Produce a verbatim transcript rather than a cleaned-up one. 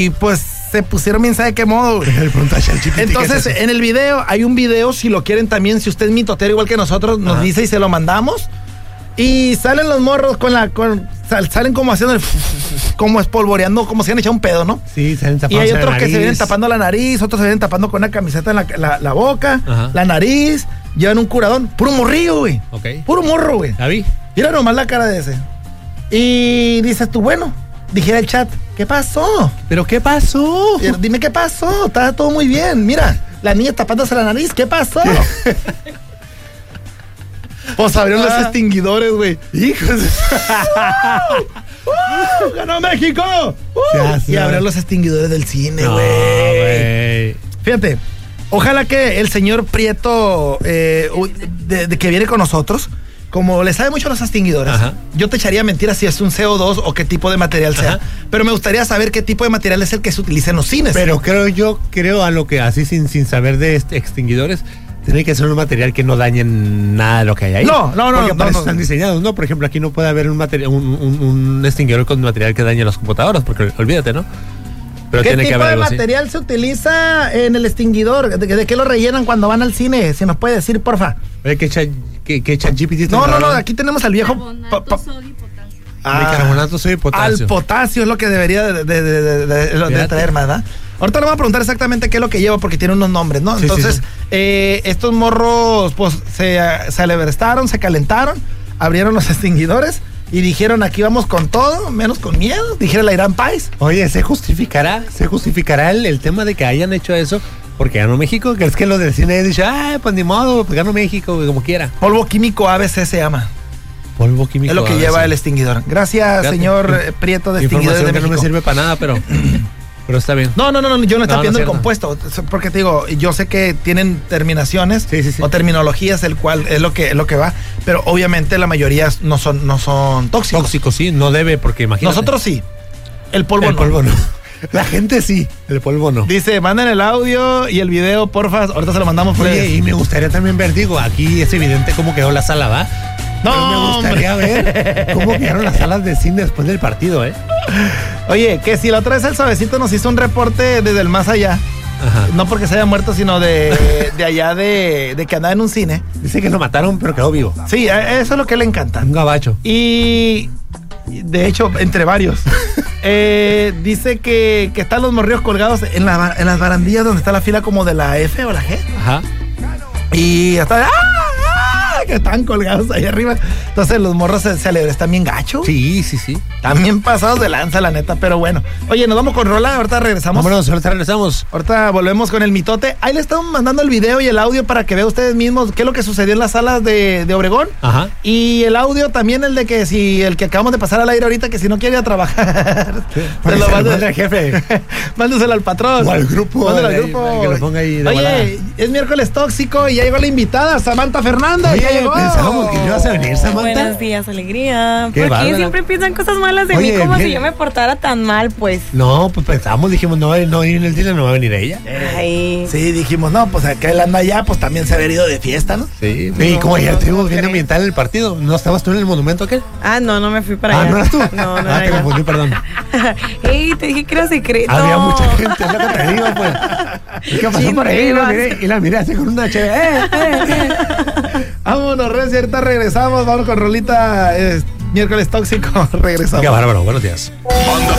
y pues se pusieron bien sabe de qué modo, güey. Entonces, en el video, hay un video, si lo quieren también, si usted es mitotero igual que nosotros, nos Ajá. dice y se lo mandamos. Y salen los morros con la, con, sal, salen como haciendo el, como espolvoreando, como si han echado un pedo, ¿no? Sí, salen tapando. Y hay otros que se vienen tapando la nariz, otros se vienen tapando con una camiseta en la, la, la boca, Ajá. la nariz, llevan un curadón, puro morrillo, güey. Ok. Puro morro, güey. ¿David? Mira nomás la cara de ese. Y dices tú, bueno, dijera el chat, ¿qué pasó? ¿Pero qué pasó? Dime qué pasó, está todo muy bien. Mira, la niña tapándose la nariz, ¿qué pasó? Pues abrieron ah. los extinguidores, güey. Hijos. ¡Uh! ¡Ganó México! ¡Uh! Y abrieron los extinguidores del cine, güey. No, fíjate, ojalá que el señor Prieto, eh, de, de que viene con nosotros, como le sabe mucho a los extinguidores, Ajá. yo te echaría mentiras si es un C O dos o qué tipo de material sea. Ajá. Pero me gustaría saber qué tipo de material es el que se utiliza en los cines. Pero creo yo, creo a lo que así sin, sin saber de este extinguidores, tiene que ser un material que no dañe nada de lo que hay ahí. No, no, no. Porque no, para no, eso no. están diseñados, ¿no? Por ejemplo, aquí no puede haber un material, un, un, un extinguidor con material que dañe las computadoras, porque olvídate, ¿no? Pero ¿Qué tiene tipo que haber de algo material así. se utiliza en el extinguidor? ¿De, ¿De qué lo rellenan cuando van al cine? Si nos puede decir, porfa. Oye, ¿qué echa, qué, qué echa G P T? No, no, no, aquí tenemos al viejo... Carbonato, pa, pa, sodio y potasio. Ah, carbonato, sodio y potasio. Al potasio es lo que debería de, de, de, de, de, de traer más, ¿verdad? Ahorita le voy a preguntar exactamente qué es lo que lleva porque tiene unos nombres, ¿no? Sí, Entonces, sí, sí. Eh, estos morros, pues, se, se aleverestaron, se calentaron, abrieron los extinguidores y dijeron, aquí vamos con todo, menos con miedo, dijeron la Irán Pais. Oye, ¿se justificará? ¿Se justificará el, el tema de que hayan hecho eso porque ganó México? ¿Crees que los del cine dicen, ay, pues ni modo, pues ganó México, como quiera? Polvo químico A B C se llama. Polvo químico es lo que A B C. Lleva el extinguidor. Gracias, Gracias. señor eh, Prieto de Extinguidores de México. Que no me sirve para nada, pero... Pero está bien. No, no, no, no yo no estoy no, viendo no el compuesto. Porque te digo, yo sé que tienen terminaciones sí, sí, sí. o terminologías, el cual es lo que es lo que va. Pero obviamente la mayoría no son, no son tóxicos. Tóxicos, sí, no debe, porque imagínate. Nosotros sí. El polvo el no. polvo no. La gente sí, el polvo no. Dice, manden el audio y el video, porfa. Ahorita se lo mandamos por Oye, y me gustaría también ver, digo, aquí es evidente cómo quedó la sala, ¿va? No, pero me gustaría hombre. ver cómo quedaron las salas de cine después del partido, ¿eh? Oye, que si la otra vez el Suavecito nos hizo un reporte desde el más allá. Ajá. No porque se haya muerto, sino de, de allá de, de que andaba en un cine. Dice que lo mataron, pero quedó vivo. Sí, eso es lo que le encanta. Un gabacho. Y de hecho, entre varios. eh, dice que, que están los morrillos colgados en, la, en las barandillas donde está la fila como de la F o la G. Ajá. Y hasta... ¡Ah! Que están colgados ahí arriba. Entonces los morros se, se alegran, están bien gachos. Sí, sí, sí. También pasados de lanza, la neta, pero bueno. Oye, nos vamos con rola, ahorita regresamos. Vámonos, ahorita regresamos. Ahorita volvemos con el mitote. Ahí le estamos mandando el video y el audio para que vean ustedes mismos qué es lo que sucedió en las salas de, de Obregón. Ajá. Y el audio también, el de que si, el que acabamos de pasar al aire ahorita, que si no quiere ir a trabajar. Sí, se lo mande al jefe. Mándeselo al patrón. O al grupo. Mándelo al grupo. Que lo ponga ahí de Oye, volada. Es miércoles tóxico y ya llegó la invitada, Samantha Fernández. Oye, ya llegó. pensábamos que ibas a venir, Samantha. Buenos días, alegría. Qué ¿Por qué bárbara. siempre piensan cosas malas de Oye, mí como bien. si yo me portara tan mal, pues? No, pues pensamos, dijimos, no, no viene el cine, no va a venir ella. Ay. Sí, dijimos, no, pues acá él anda allá, pues también se había ido de fiesta, ¿no? Sí, No, y como ya no, estuvo no bien creo. ambiental el partido, ¿no estabas tú en el monumento aquel? Ah, no, no me fui para Ah, allá. ¿no eras tú? No, no Ah, era te yo. confundí, perdón. Ey, te dije que era secreto. Había mucha gente, es lo que te digo, pues. Es que pasó por ahí y la miré, y la miré así con una chévere. ¡Eh, eh, eh! Vámonos, Reci, ahorita regresamos, vamos con rolita, eh, miércoles tóxico, regresamos. Qué bárbaro, buenos días. Banda